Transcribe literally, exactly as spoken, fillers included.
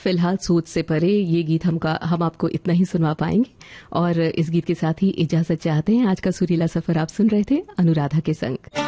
फिलहाल सोच से परे ये गीत हमका हम आपको इतना ही सुनवा पाएंगे और इस गीत के साथ ही इजाजत चाहते हैं। आज का सुरीला सफर आप सुन रहे थे अनुराधा के संग।